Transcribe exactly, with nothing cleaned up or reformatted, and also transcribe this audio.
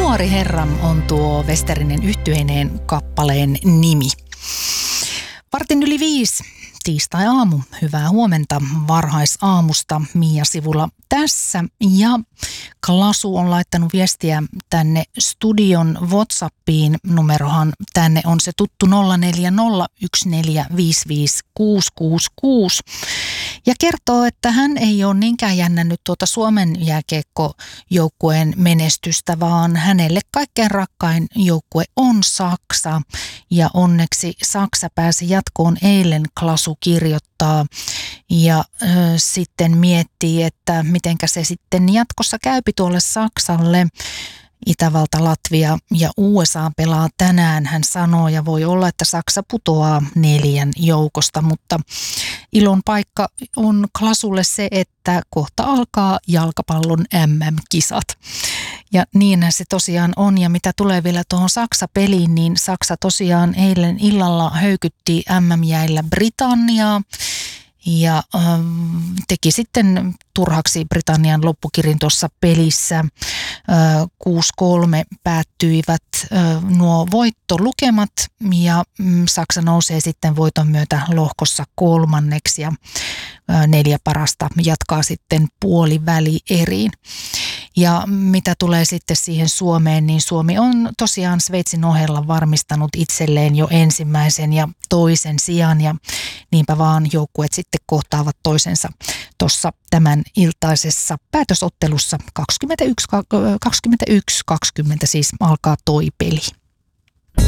Nuori herra on tuo Westerinen yhtyeineen kappaleen nimi. Vartin yli viisi, tiistai-aamu. Hyvää huomenta varhaisaamusta. Mia Sivula tässä. Ja Klasu on laittanut viestiä tänne studion WhatsAppiin. Numerohan tänne on se tuttu nolla neljä nolla yksi neljä viisi viisi kuusi kuusi kuusi. Ja kertoo, että hän ei ole niinkään jännännyt tuota Suomen jääkiekkojoukkueen menestystä, vaan hänelle kaikkein rakkain joukkue on Saksa. Ja onneksi Saksa pääsi jatkoon eilen, Klasu kirjoittaa. Ja ö, sitten miettii, että mitenkä se sitten jatkossa käypi tuolle Saksalle. Itävalta, Latvia ja U S A pelaa tänään, hän sanoo, ja voi olla, että Saksa putoaa neljän joukosta, mutta ilon paikka on Klasulle se, että kohta alkaa jalkapallon M M-kisat. Ja niinhän se tosiaan on, ja mitä tulee vielä tuohon Saksa-peliin, niin Saksa tosiaan eilen illalla höykytti M M-jäillä Britanniaa. Ja äh, teki sitten turhaksi Britannian loppukirin tuossa pelissä. Äh, kuusi kolme päättyivät äh, nuo voittolukemat ja mm, Saksa nousee sitten voiton myötä lohkossa kolmanneksi ja äh, neljä parasta jatkaa sitten puoliväli eriin. Ja mitä tulee sitten siihen Suomeen, niin Suomi on tosiaan Sveitsin ohella varmistanut itselleen jo ensimmäisen ja toisen sijan ja niinpä vaan joukkueet sitten kohtaavat toisensa tuossa tämän iltaisessa päätösottelussa kaksikymmentäyksi kaksikymmentä siis alkaa toi peli.